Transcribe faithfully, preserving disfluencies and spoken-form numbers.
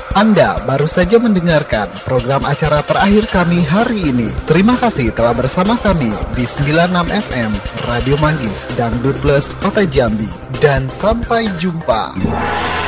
Anda baru saja mendengarkan program acara terakhir kami hari ini. Terima kasih telah bersama kami di sembilan puluh enam F M Radio Manggis dan Dangdut Plus Kota Jambi. Dan sampai jumpa.